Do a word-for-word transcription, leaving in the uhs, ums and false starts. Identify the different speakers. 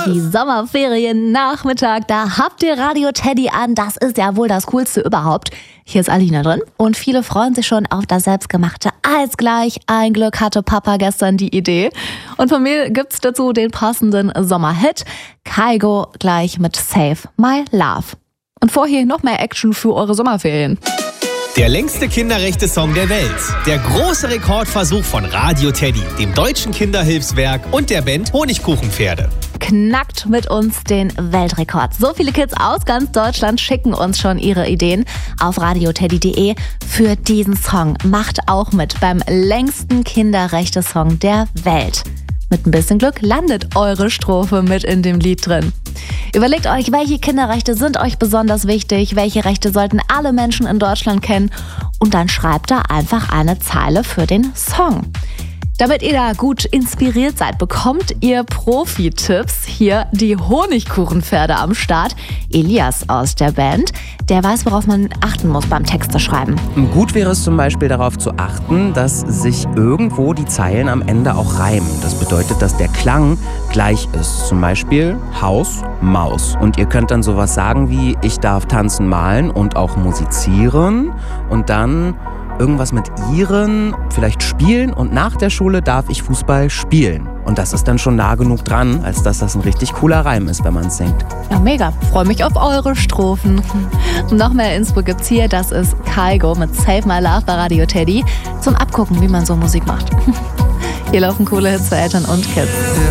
Speaker 1: Die Sommerferien-Nachmittag, da habt ihr Radio Teddy an. Das ist ja wohl das Coolste überhaupt. Hier ist Alina drin und viele freuen sich schon auf das selbstgemachte Eis gleich. Ein Glück hatte Papa gestern die Idee. Und von mir gibt's dazu den passenden Sommerhit. Kygo gleich mit Save My Love. Und vorher noch mehr Action für eure Sommerferien.
Speaker 2: Der längste Kinderrechte-Song der Welt. Der große Rekordversuch von Radio Teddy, dem Deutschen Kinderhilfswerk und der Band Honigkuchenpferde.
Speaker 1: Knackt mit uns den Weltrekord. So viele Kids aus ganz Deutschland schicken uns schon ihre Ideen auf radioteddy punkt de für diesen Song. Macht auch mit beim längsten Kinderrechte-Song der Welt. Mit ein bisschen Glück landet eure Strophe mit in dem Lied drin. Überlegt euch, welche Kinderrechte sind euch besonders wichtig, welche Rechte sollten alle Menschen in Deutschland kennen und dann schreibt da einfach eine Zeile für den Song. Damit ihr da gut inspiriert seid, bekommt ihr Profi-Tipps. Hier die Honigkuchenpferde am Start. Elias aus der Band, der weiß, worauf man achten muss beim Texte schreiben.
Speaker 3: Gut wäre es zum Beispiel darauf zu achten, dass sich irgendwo die Zeilen am Ende auch reimen. Das bedeutet, dass der Klang gleich ist. Zum Beispiel Haus, Maus. Und ihr könnt dann sowas sagen wie, ich darf tanzen, malen und auch musizieren. Und dann irgendwas mit ihren, vielleicht spielen und nach der Schule darf ich Fußball spielen. Und das ist dann schon nah genug dran, als dass das ein richtig cooler Reim ist, wenn man es singt.
Speaker 1: Ja, mega. Freue mich auf eure Strophen. Noch mehr Info gibt's hier. Das ist Kygo mit Save My Love bei Radio Teddy. Zum Abgucken, wie man so Musik macht. Hier laufen coole Hits für Eltern und Kids.